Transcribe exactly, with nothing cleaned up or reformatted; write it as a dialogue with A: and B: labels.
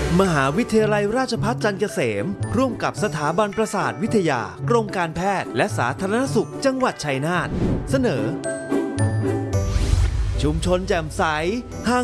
A: มหาวิทยาลัยราชภัฏจันทร์เกษมร่วมกับสถาบันประสาทวิทยากรมการแพทย์และสาธารณสุขจังหวัดชัยนาทเสนอชุมชนแจ่มใสห่าง